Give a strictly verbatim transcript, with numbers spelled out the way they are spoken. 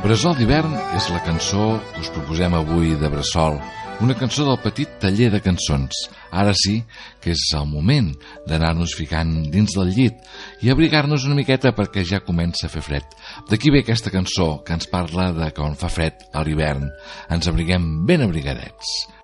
Bressol d'hivern és la cançó que us proposem avui de Bressol, una cançó del petit taller de cançons. Ara sí que és el moment d'anar-nos ficant dins del llit i abrigar-nos una miqueta perquè ja comença a fer fred. D'aquí ve aquesta cançó que ens parla de quan fa fred a l'hivern. Ens abriguem ben abrigadets.